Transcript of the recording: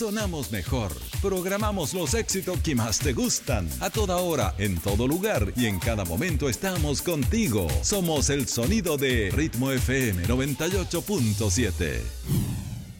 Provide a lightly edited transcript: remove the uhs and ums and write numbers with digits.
sonamos mejor. Programamos los éxitos que más te gustan. A toda hora, en todo lugar y en cada momento estamos contigo. Somos el sonido de Ritmo FM 98.7.